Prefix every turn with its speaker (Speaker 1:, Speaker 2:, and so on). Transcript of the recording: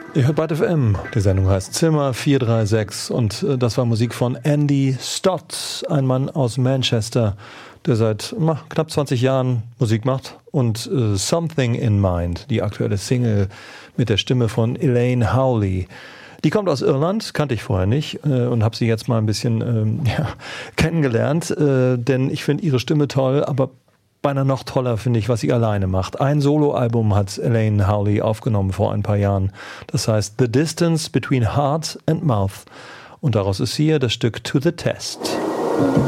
Speaker 1: Ihr hört Byte FM, die Sendung heißt Zimmer 436 und das war Musik von Andy Stott, ein Mann aus Manchester, der seit knapp 20 Jahren Musik macht und Something in Mind, die aktuelle Single mit der Stimme von Elaine Howley. Die kommt aus Irland, kannte ich vorher nicht und habe sie jetzt mal ein bisschen kennengelernt, denn ich finde ihre Stimme toll, aber beinahe noch toller finde ich, was sie alleine macht. Ein Soloalbum hat Elaine Howley aufgenommen vor ein paar Jahren. Das heißt The Distance Between Heart and Mouth. Und daraus ist hier das Stück To the Test.